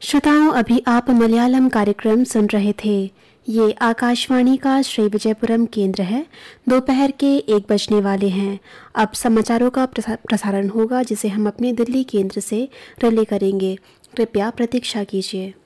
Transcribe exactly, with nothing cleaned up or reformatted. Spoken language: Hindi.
श्रोताओं, अभी आप मलयालम कार्यक्रम सुन रहे थे। ये आकाशवाणी का श्री विजयपुरम केंद्र है। दोपहर के एक बजने वाले हैं। अब समाचारों का प्रसा, प्रसारण होगा, जिसे हम अपने दिल्ली केंद्र से रिले करेंगे। कृपया प्रतीक्षा कीजिए।